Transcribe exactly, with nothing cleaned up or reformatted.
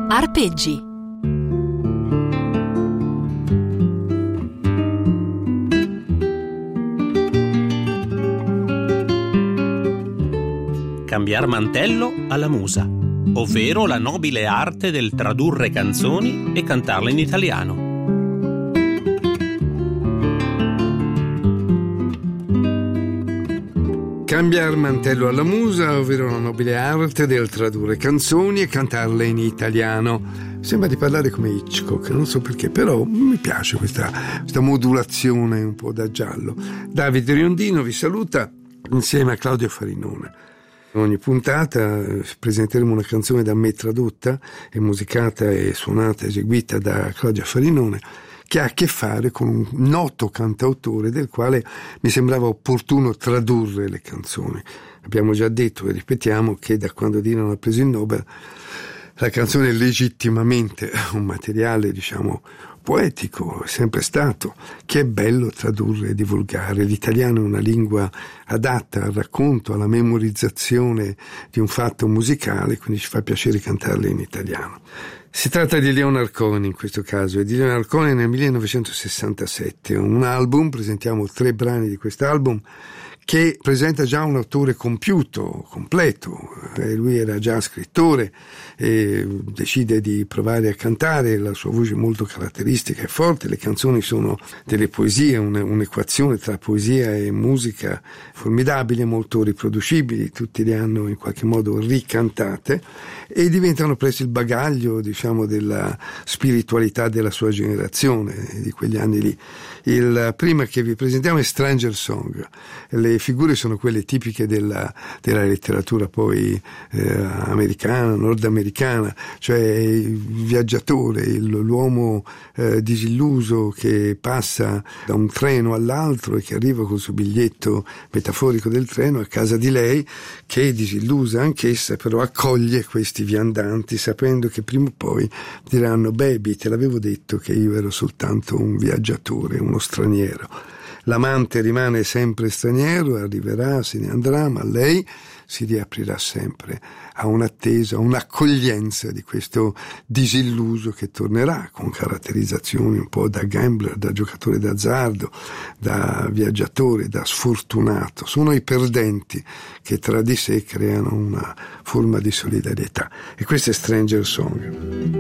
Arpeggi. Cambiar mantello alla musa, ovvero la nobile arte del tradurre canzoni e cantarle in italiano. Cambiar mantello alla musa, ovvero la nobile arte del tradurre canzoni e cantarle in italiano. Sembra di parlare come Hitchcock, non so perché, però mi piace questa, questa modulazione un po' da giallo. Davide Riondino vi saluta insieme a Claudio Farinone. In ogni puntata presenteremo una canzone da me tradotta e musicata e suonata, eseguita da Claudio Farinone, che ha a che fare con un noto cantautore del quale mi sembrava opportuno tradurre le canzoni. Abbiamo già detto e ripetiamo che da quando Dylan ha preso il Nobel la canzone è legittimamente un materiale, diciamo, poetico, è sempre stato, che è bello tradurre e divulgare. L'italiano è una lingua adatta al racconto, alla memorizzazione di un fatto musicale, quindi ci fa piacere cantarle in italiano. Si tratta di Leonard Cohen in questo caso, e di Leonard Cohen nel millenovecentosessantasette, un album, presentiamo tre brani di quest'album, che presenta già un autore compiuto, completo. Eh, lui era già scrittore e decide di provare a cantare, la sua voce è molto caratteristica e forte, le canzoni sono delle poesie, un, un'equazione tra poesia e musica formidabile, molto riproducibili, tutti le hanno in qualche modo ricantate e diventano presto il bagaglio, diciamo, della spiritualità della sua generazione, di quegli anni lì. Il prima che vi presentiamo è Stranger Song. Le figure sono quelle tipiche della, della letteratura poi eh, americana, nordamericana, cioè il viaggiatore, il, l'uomo eh, disilluso che passa da un treno all'altro e che arriva col suo biglietto metaforico del treno a casa di lei, che è disillusa anch'essa, però accoglie questi viandanti sapendo che prima o poi diranno: baby, te l'avevo detto che io ero soltanto un viaggiatore, uno straniero. L'amante rimane sempre straniero, arriverà, se ne andrà, ma lei si riaprirà sempre a un'attesa, a un'accoglienza di questo disilluso che tornerà con caratterizzazioni un po' da gambler, da giocatore d'azzardo, da viaggiatore, da sfortunato. Sono i perdenti che tra di sé creano una forma di solidarietà. E questa è Stranger Song.